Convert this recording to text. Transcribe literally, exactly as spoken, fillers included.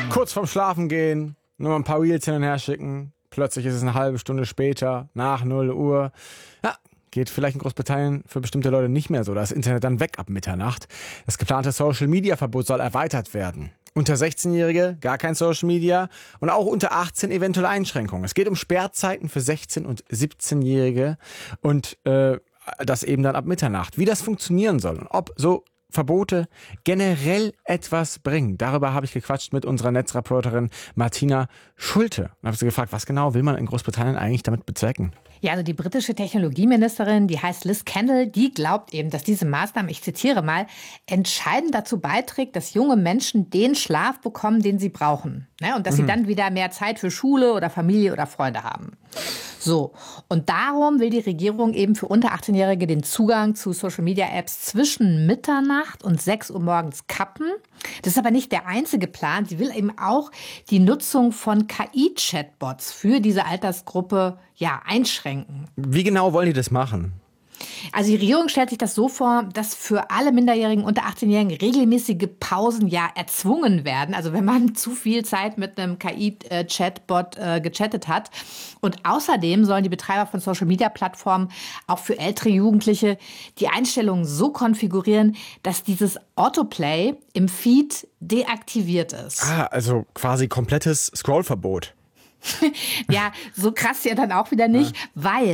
Kurz vorm Schlafengehen, nur mal ein paar Reels hin und her schicken. Plötzlich ist es eine halbe Stunde später, nach null Uhr. Ja, geht vielleicht in Großbritannien für bestimmte Leute nicht mehr so. Da ist das Internet dann weg ab Mitternacht. Das geplante Social-Media-Verbot soll erweitert werden. Unter sechzehnjährige gar kein Social Media und auch unter achtzehn eventuelle Einschränkungen. Es geht um Sperrzeiten für sechzehn- und siebzehnjährige und äh, das eben dann ab Mitternacht. Wie das funktionieren soll und ob so Verbote generell etwas bringen. Darüber habe ich gequatscht mit unserer Netzreporterin Martina Schulte. Und habe sie gefragt, was genau will man in Großbritannien eigentlich damit bezwecken? Ja, also die britische Technologieministerin, die heißt Liz Kendall, die glaubt eben, dass diese Maßnahme, ich zitiere mal, entscheidend dazu beiträgt, dass junge Menschen den Schlaf bekommen, den sie brauchen. Ne? Und dass mhm. sie dann wieder mehr Zeit für Schule oder Familie oder Freunde haben. So, und darum will die Regierung eben für unter achtzehnjährige den Zugang zu Social-Media-Apps zwischen Mitternacht und sechs Uhr morgens kappen. Das ist aber nicht der einzige Plan. Sie will eben auch die Nutzung von K I-Chatbots für diese Altersgruppe ja, einschränken. Wie genau wollen die das machen? Also die Regierung stellt sich das so vor, dass für alle Minderjährigen unter achtzehnjährigen regelmäßige Pausen ja erzwungen werden. Also wenn man zu viel Zeit mit einem K I-Chatbot äh, gechattet hat. Und außerdem sollen die Betreiber von Social-Media-Plattformen auch für ältere Jugendliche die Einstellungen so konfigurieren, dass dieses Autoplay im Feed deaktiviert ist. Ah, also quasi komplettes Scrollverbot. Ja, so krass ja dann auch wieder nicht, ja. weil